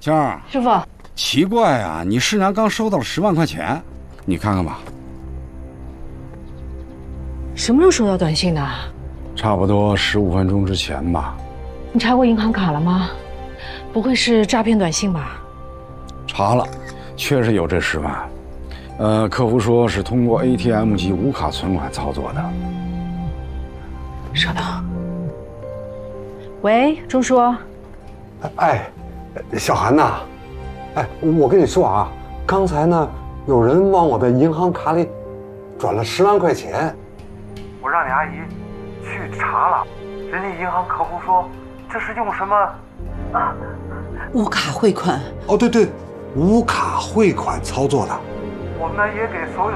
青儿， 师傅， 奇怪啊，你师娘刚收到了10万块钱，你看看吧。 什么时候收到短信的？ 差不多15分钟之前吧。 你查过银行卡了吗？不会是诈骗短信吧？ 查了，确实有这10万。客户说是通过 ATM 机无卡存款操作的。 稍等。喂，钟叔。 哎，小韩呐，哎，我跟你说啊，刚才呢，有人往我的银行卡里转了10万块钱。 我让你阿姨去查了，人家银行客户说这是用什么啊？ 无卡汇款。 哦，对对，无卡汇款操作的。 我们也给所有